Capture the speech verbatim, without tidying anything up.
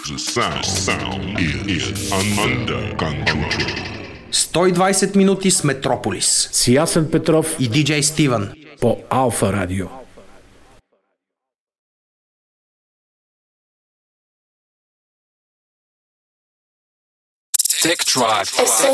The sound, sound is under control. сто и двайсет минути с Метрополис. С Ясен Петров и диджей Стивън по Алфа Радио. Tech Drive.